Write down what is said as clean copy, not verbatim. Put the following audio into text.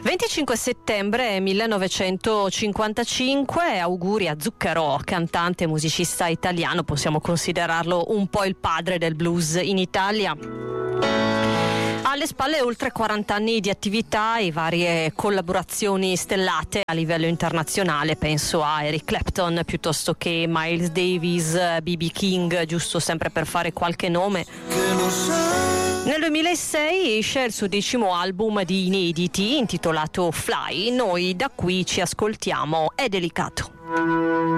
25 settembre 1955, auguri a Zucchero, cantante e musicista italiano, possiamo considerarlo un po' il padre del blues in Italia. Alle spalle oltre 40 anni di attività e varie collaborazioni stellate a livello internazionale, penso a Eric Clapton piuttosto che Miles Davis, B.B. King, giusto sempre per fare qualche nome. Nel 2006 esce il suo 10° album di inediti intitolato Fly. Noi da qui ci ascoltiamo È delicato.